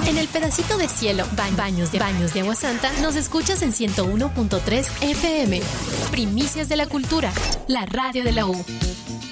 En el pedacito de cielo, baños de Agua Santa, nos escuchas en 101.3 FM. Primicias de la cultura, la radio de la U.